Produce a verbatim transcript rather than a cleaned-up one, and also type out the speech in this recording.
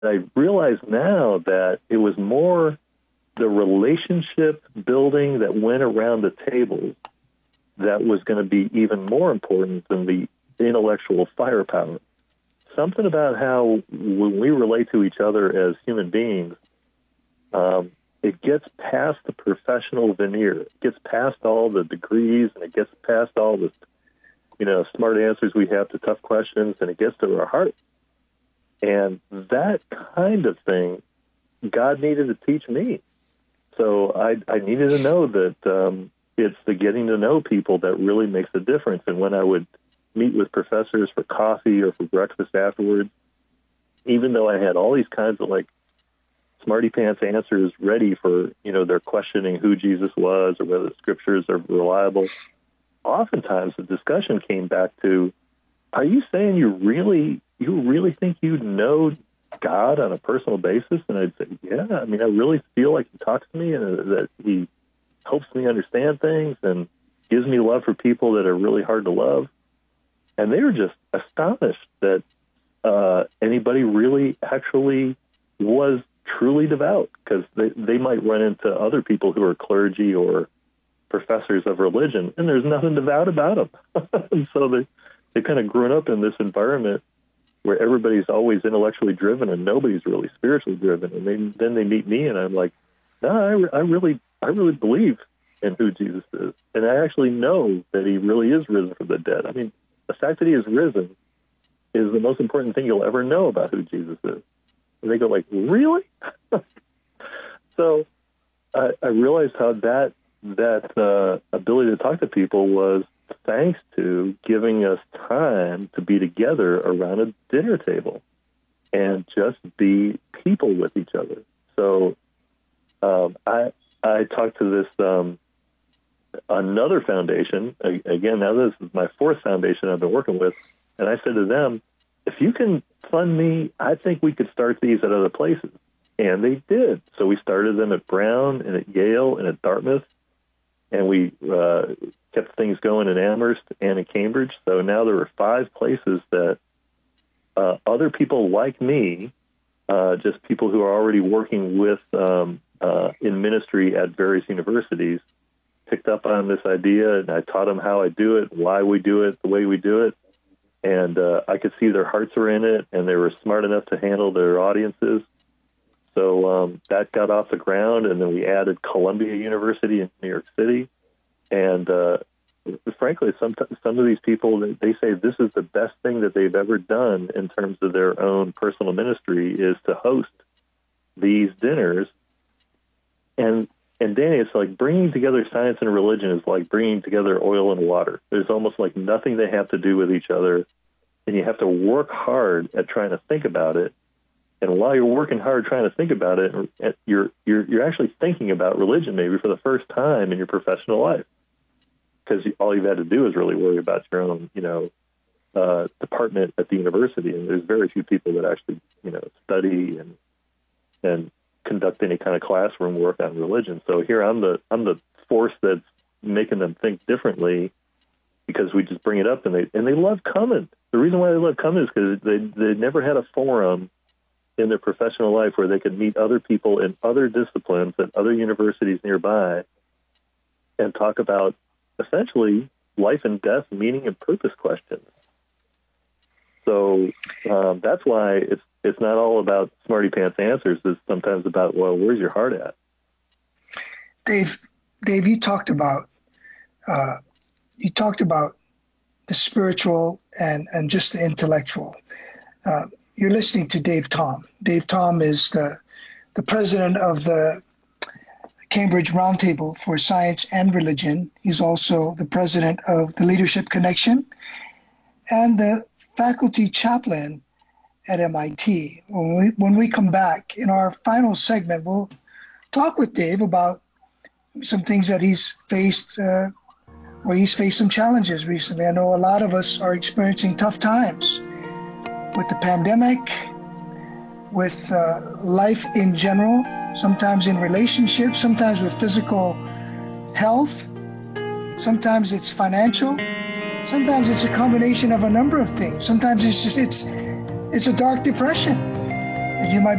I realize now that it was more the relationship building that went around the tables that was going to be even more important than the intellectual firepower. Something about how when we relate to each other as human beings, um, it gets past the professional veneer. It gets past all the degrees, and it gets past all the, you know, smart answers we have to tough questions, and it gets to our heart. And that kind of thing, God needed to teach me. So I, I needed to know that um, it's the getting to know people that really makes a difference. And when I would meet with professors for coffee or for breakfast afterwards, even though I had all these kinds of like smarty pants answers ready for, you know, their questioning who Jesus was or whether the scriptures are reliable, oftentimes the discussion came back to, are you saying you really, you really think you know God on a personal basis? And I'd say, yeah, I mean, I really feel like he talks to me and uh, that he helps me understand things and gives me love for people that are really hard to love. And they were just astonished that uh, anybody really actually was truly devout, because they, they might run into other people who are clergy or professors of religion, and there's nothing devout about them. And so they, they've kind of grown up in this environment where everybody's always intellectually driven and nobody's really spiritually driven. And they, then they meet me, and I'm like, no, I, I really I really believe in who Jesus is. And I actually know that he really is risen from the dead. I mean, the fact that he is risen is the most important thing you'll ever know about who Jesus is. And they go like, really? So I, I realized how that that uh, ability to talk to people was thanks to giving us time to be together around a dinner table and just be people with each other. So um, I I talked to this um, another foundation. Again, now this is my fourth foundation I've been working with, and I said to them, if you can fund me, I think we could start these at other places. And they did. So we started them at Brown and at Yale and at Dartmouth, and we uh, kept things going in Amherst and in Cambridge. So now there are five places that uh, other people like me, uh, just people who are already working with um, uh, in ministry at various universities, picked up on this idea, and I taught them how I do it, why we do it, the way we do it. And uh, I could see their hearts were in it, and they were smart enough to handle their audiences. So um, that got off the ground, and then we added Columbia University in New York City. And uh, frankly, some some of these people, they say this is the best thing that they've ever done in terms of their own personal ministry is to host these dinners. And and Danny, it's like bringing together science and religion is like bringing together oil and water. There's almost like nothing they have to do with each other, and you have to work hard at trying to think about it. And while you're working hard trying to think about it, you're you're you're actually thinking about religion maybe for the first time in your professional life, because all you've had to do is really worry about your own, you know, uh, department at the university. And there's very few people that actually, you know, study and and conduct any kind of classroom work on religion. So here I'm the I'm the force that's making them think differently, because we just bring it up, and they and they love coming. The reason why they love coming is because they they never had a forum in their professional life where they could meet other people in other disciplines at other universities nearby and talk about essentially life and death, meaning and purpose questions. So um, that's why it's it's not all about smarty pants answers. It's sometimes about, well, where's your heart at? Dave, Dave, you talked about uh, you talked about the spiritual and and just the intellectual. Uh, You're listening to Dave Tom. Dave Tom is the the president of the Cambridge Roundtable for Science and Religion. He's also the president of the Leadership Connection and the faculty chaplain at M I T. When we, when we come back in our final segment, we'll talk with Dave about some things that he's faced, uh, where he's faced some challenges recently. I know a lot of us are experiencing tough times with the pandemic, with uh, life in general, sometimes in relationships, sometimes with physical health, sometimes it's financial, sometimes it's a combination of a number of things. Sometimes it's just, it's it's a dark depression. you might